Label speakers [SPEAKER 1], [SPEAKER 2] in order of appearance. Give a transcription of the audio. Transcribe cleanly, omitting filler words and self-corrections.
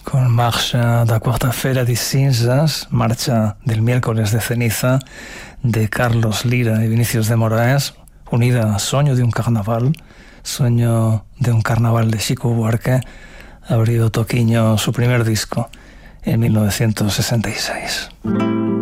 [SPEAKER 1] con Marcha da Quarta-feira de Cinzas, Marcha del Miércoles de Ceniza, de Carlos Lira y Vinicius de Moraes, unida a Sueño de un Carnaval de Chico Buarque, abrió Toquiño su primer disco en 1966.